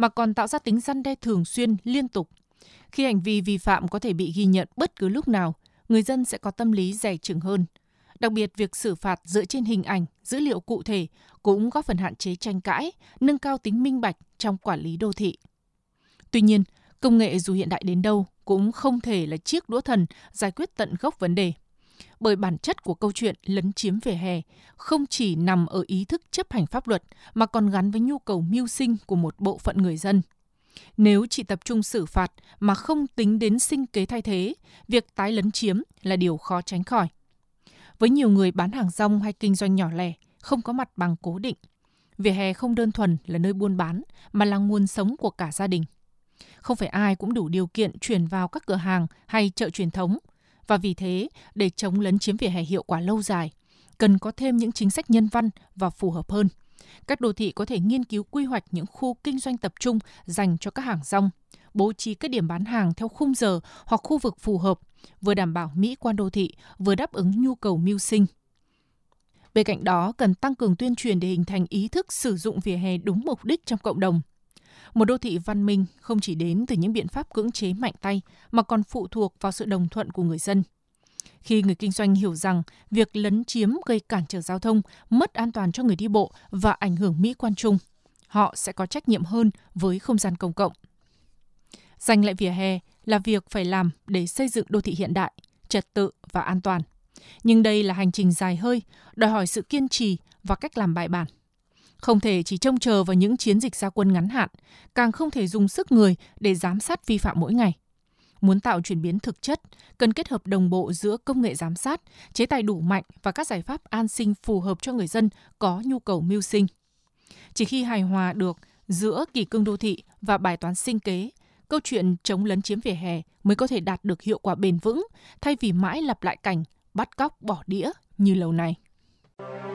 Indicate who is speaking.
Speaker 1: mà còn tạo ra tính răn đe thường xuyên, liên tục. Khi hành vi vi phạm có thể bị ghi nhận bất cứ lúc nào, người dân sẽ có tâm lý dè chừng hơn. Đặc biệt, việc xử phạt dựa trên hình ảnh, dữ liệu cụ thể cũng góp phần hạn chế tranh cãi, nâng cao tính minh bạch trong quản lý đô thị. Tuy nhiên, công nghệ dù hiện đại đến đâu cũng không thể là chiếc đũa thần giải quyết tận gốc vấn đề. Bởi bản chất của câu chuyện lấn chiếm vỉa hè không chỉ nằm ở ý thức chấp hành pháp luật mà còn gắn với nhu cầu mưu sinh của một bộ phận người dân. Nếu chỉ tập trung xử phạt mà không tính đến sinh kế thay thế, việc tái lấn chiếm là điều khó tránh khỏi. Với nhiều người bán hàng rong hay kinh doanh nhỏ lẻ, không có mặt bằng cố định, vỉa hè không đơn thuần là nơi buôn bán mà là nguồn sống của cả gia đình. Không phải ai cũng đủ điều kiện chuyển vào các cửa hàng hay chợ truyền thống. Và vì thế, để chống lấn chiếm vỉa hè hiệu quả lâu dài, cần có thêm những chính sách nhân văn và phù hợp hơn. Các đô thị có thể nghiên cứu quy hoạch những khu kinh doanh tập trung dành cho các hàng rong, bố trí các điểm bán hàng theo khung giờ hoặc khu vực phù hợp, vừa đảm bảo mỹ quan đô thị, vừa đáp ứng nhu cầu mưu sinh. Bên cạnh đó, cần tăng cường tuyên truyền để hình thành ý thức sử dụng vỉa hè đúng mục đích trong cộng đồng. Một đô thị văn minh không chỉ đến từ những biện pháp cưỡng chế mạnh tay mà còn phụ thuộc vào sự đồng thuận của người dân. Khi người kinh doanh hiểu rằng việc lấn chiếm gây cản trở giao thông, mất an toàn cho người đi bộ và ảnh hưởng mỹ quan chung, họ sẽ có trách nhiệm hơn với không gian công cộng. Giành lại vỉa hè là việc phải làm để xây dựng đô thị hiện đại, trật tự và an toàn. Nhưng đây là hành trình dài hơi, đòi hỏi sự kiên trì và cách làm bài bản. Không thể chỉ trông chờ vào những chiến dịch ra quân ngắn hạn, càng không thể dùng sức người để giám sát vi phạm mỗi ngày. Muốn tạo chuyển biến thực chất, cần kết hợp đồng bộ giữa công nghệ giám sát, chế tài đủ mạnh và các giải pháp an sinh phù hợp cho người dân có nhu cầu mưu sinh. Chỉ khi hài hòa được giữa kỷ cương đô thị và bài toán sinh kế, câu chuyện chống lấn chiếm vỉa hè mới có thể đạt được hiệu quả bền vững, thay vì mãi lặp lại cảnh bắt cóc bỏ đĩa như lâu nay.